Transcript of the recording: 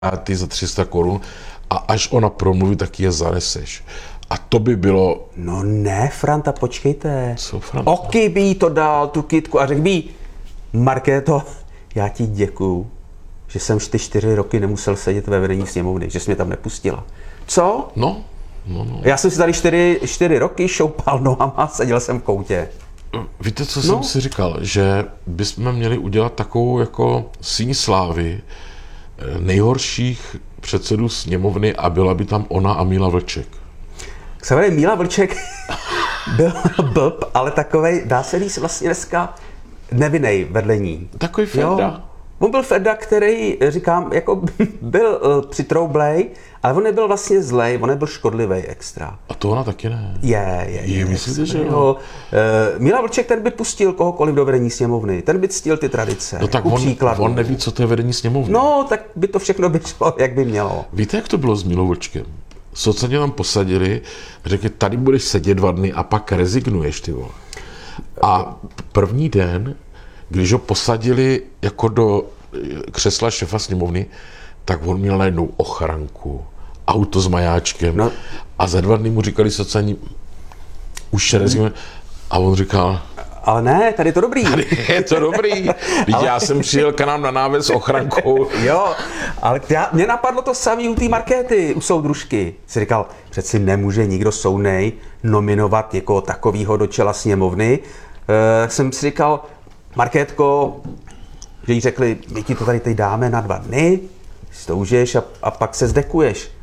ty za 300 korun a až ona promluví, tak je zaneseš. A to by bylo... No ne, Franta, počkejte. Co, Franta? Oky by jí to dal, tu kytku, a řekl by, Markéto, já ti děkuju, že jsem ty 4 roky nemusel sedět ve vedení sněmovny, že jsi mě tam nepustila. Co? No. Já jsem si tady 4 roky šoupal nohama, seděl jsem v koutě. Víte, co jsem si říkal? Že bychom měli udělat takovou jako síň slávy nejhorších předsedů sněmovny a byla by tam ona a Míla Vlček. Samozřejmě Míla Vlček byl blb, ale takovej, dá se říct vlastně dneska nevinnej vedle ní. Takový Ferda. On byl Ferda, který, říkám, jako byl přitroublej, ale on nebyl vlastně zlej, on nebyl škodlivý extra. A to ona taky ne. Je. Myslíte, že jo? Míla Vlček, ten by pustil kohokoliv do vedení sněmovny, ten by ctil ty tradice. No tak on neví, co to je vedení sněmovny. No, tak by to všechno bylo, jak by mělo. Víte, jak to bylo s Mílou Vlčkem? Socani nám posadili, řekli, tady budeš sedět 2 dny a pak rezignuješ, ty vole. A první den, když ho posadili jako do křesla šefa sněmovny, tak on měl najednou ochranku, auto s majáčkem. No. A za 2 dny mu říkali socani, už rezignuje. A on říkal, ale ne, tady je to dobrý. Tady je to dobrý. Ale... Já jsem přijel k nám na náves s ochrankou. Jo, ale mě napadlo to samý u té Markéty, u soudružky. Jsi říkal, přeci nemůže nikdo soudnej nominovat někoho takového do čela sněmovny. Jsem si říkal, Markétko, že jí řekli, my ti to tady teď dáme na 2 dny, stoužeš a pak se zdekuješ.